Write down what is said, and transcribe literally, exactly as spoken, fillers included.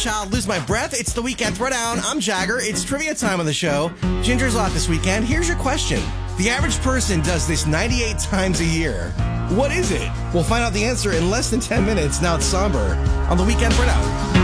Child, Lose My Breath. It's the weekend throwdown. I'm Jagger. It's trivia time on the show. Ginger's off this weekend. Here's your question. The average person does this ninety-eight times a year. What is it? We'll find out the answer in less than ten minutes. Now it's Somber on the weekend throwdown.